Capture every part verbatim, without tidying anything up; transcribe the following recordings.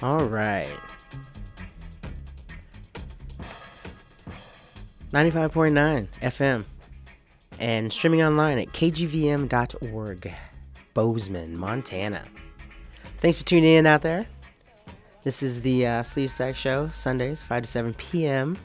All right. ninety-five point nine F M. And streaming online at k g v m dot org. Bozeman, Montana. Thanks for tuning in out there. This is the uh, Sleeve Stack Show, Sundays, five to seven p.m.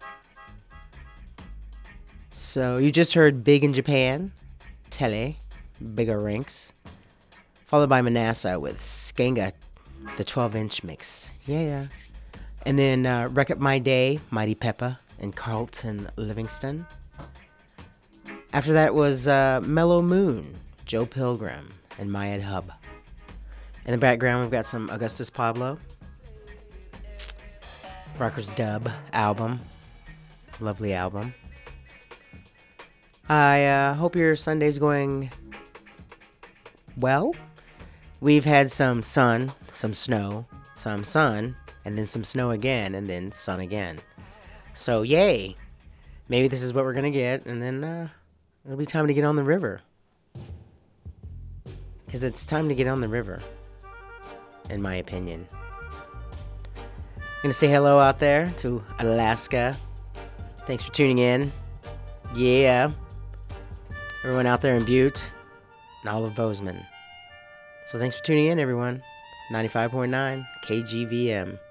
So you just heard Big in Japan, Tele, Bigger Ranks, followed by Manassa with Skanga, the twelve-inch mix. Yeah, yeah. And then uh, Wreck Up My Day, Mighty Peppa, and Carlton Livingston. After that was uh, Mellow Moon, Joe Pilgrim, and Myed Hub. In the background, we've got some Augustus Pablo. Rockers Dub album. Lovely album. I uh, hope your Sunday's going well. We've had some sun, some snow, some sun, and then some snow again, and then sun again. So, yay. Maybe this is what we're going to get, and then uh, it'll be time to get on the river. Because it's time to get on the river, in my opinion. I'm going to say hello out there to Alaska. Thanks for tuning in. Yeah. Everyone out there in Butte and all of Bozeman. So thanks for tuning in, everyone. ninety-five point nine K G V M.